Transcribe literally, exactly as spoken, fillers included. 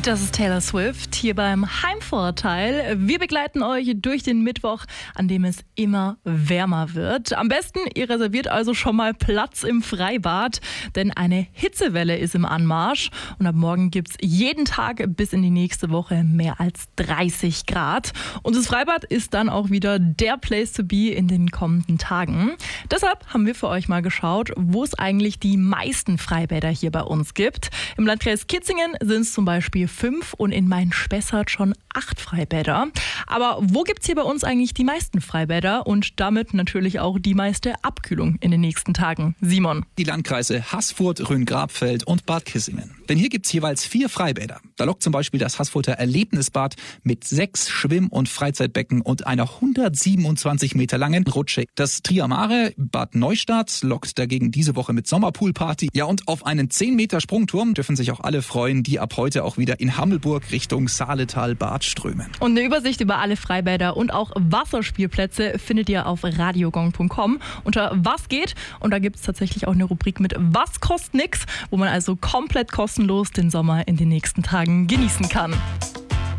Das ist Taylor Swift hier beim Heimvorteil. Wir begleiten euch durch den Mittwoch, an dem es immer wärmer wird. Am besten, ihr reserviert also schon mal Platz im Freibad, denn eine Hitzewelle ist im Anmarsch. Und ab morgen gibt es jeden Tag bis in die nächste Woche mehr als dreißig Grad. Und das Freibad ist dann auch wieder der Place to be in den kommenden Tagen. Deshalb haben wir für euch mal geschaut, wo es eigentlich die meisten Freibäder hier bei uns gibt. Im Landkreis Kitzingen sind es zum Beispiel fünf und in Main-Spessart schon acht Freibäder. Aber wo gibt es hier bei uns eigentlich die meisten Freibäder und damit natürlich auch die meiste Abkühlung in den nächsten Tagen? Simon. Die Landkreise Haßfurt, Rhön-Grabfeld und Bad Kissingen. Denn hier gibt es jeweils vier Freibäder. Da lockt zum Beispiel das Haßfurter Erlebnisbad mit sechs Schwimm- und Freizeitbecken und einer hundertsiebenundzwanzig Meter langen Rutsche. Das Triamare Bad Neustadt lockt dagegen diese Woche mit Sommerpoolparty. Ja, und auf einen zehn Meter Sprungturm dürfen sich auch alle freuen, die ab heute auch wieder in Hammelburg Richtung Saaletal-Bad strömen. Und eine Übersicht über alle Freibäder und auch Wasserspielplätze findet ihr auf radiogong punkt com unter Was geht. Und da gibt es tatsächlich auch eine Rubrik mit Was kostet nix, wo man also komplett kostenlos den Sommer in den nächsten Tagen genießen kann.